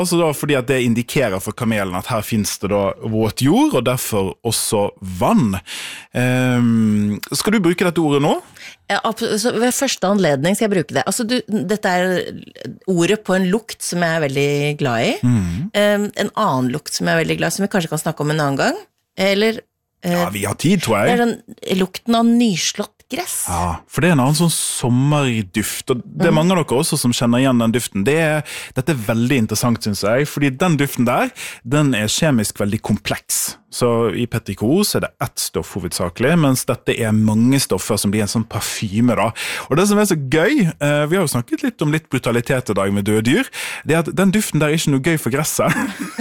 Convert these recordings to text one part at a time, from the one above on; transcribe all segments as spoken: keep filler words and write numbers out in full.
Altså da fordi at det indikerer for kamelen at her finnes det da våt jord, og derfor også vann. Um, skal du bruke dette ordet nå? Ja, altså, ved første anledning skal jeg bruke det. Altså, du, dette er ordet på en lukt som jeg er veldig glad i. Mm. Um, en annen lukt som jeg er veldig glad i, som vi kanskje kan snakke om en annen gang. Eller... Uh, ja, vi har tid, tror jeg. Det er den lukten av nyslått gress. Ja, for det er en annen sånn sommerduft, og det er mange av dere også som kjenner igjen den duften. Det er, dette er veldig interessant, synes jeg, fordi den duften der, den er kjemisk veldig kompleks. Så i petrikor så er det ett stoff hovedsakelig, mens dette er mange stoffer som blir en sånn parfyme da. Og det som er så gøy, eh, vi har jo snakket litt om litt brutalitet i dag med døde dyr, det er at den duften der er ikke noe gøy for gresset.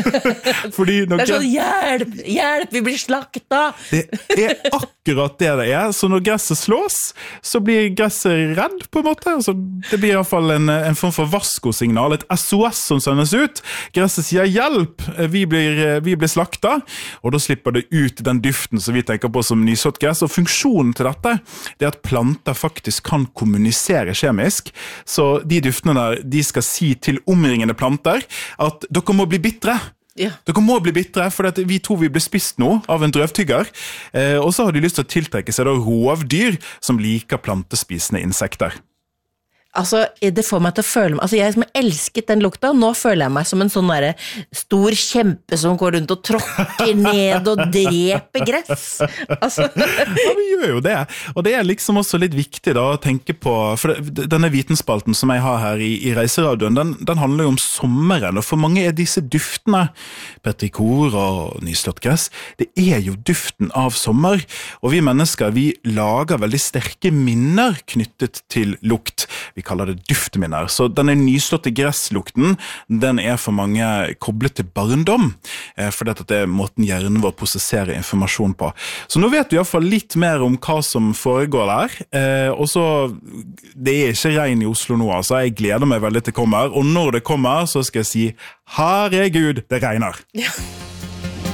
Fordi når det er sånn, hjelp, hjelp, vi blir slakta! Det er akkurat det det er, så når gresset slås, så blir gresset redd på en måte. Altså, det blir i hvert fall en, en form for varskosignal, et S O S som sendes ut. Gresset sier hjelp, vi blir, vi blir slakta, og da slipper det ut den duften som vi tenker på som nyslått gress, og funksjonen til dette det er at planter faktisk kan kommunisere kjemisk, så de duftene der, de skal si til omringende planter at dere må bli bittre. Ja. Dere må bli bittre, for vi tror vi blir spist nå av en drøvtygger, eh, og så har de lyst til å tiltrekke seg da rovdyr som liker plantespisende insekter. Altså, det får meg til å føle meg, altså jeg som elsket den lukta, nå føler jeg meg som en sånn der stor kjempe som går rundt og tråkker ned og dreper gress. Altså. Ja, vi gjør jo det, og det er liksom også litt viktig da å tenke på, for det, denne vitenspalten som jeg har her i, i Reiseradioen, den, den handler jo om sommeren, og for mange er disse duftene, petrikor og nyslått gress, det er jo duften av sommer, og vi mennesker, vi lager veldig sterke minner knyttet til lukt. Vi kaller det duftminner. Så denne nyslåtte gresslukten, den er for mange koblet til barndom, for dette er måten hjernen vår prosesserer informasjon på. Så nå vet vi i hvert fall litt mer om hva som foregår der, og så, det er ikke regn i Oslo nå, altså. Jeg gleder meg veldig til det kommer, og når det kommer, så skal jeg si, herregud, det regner. Ja.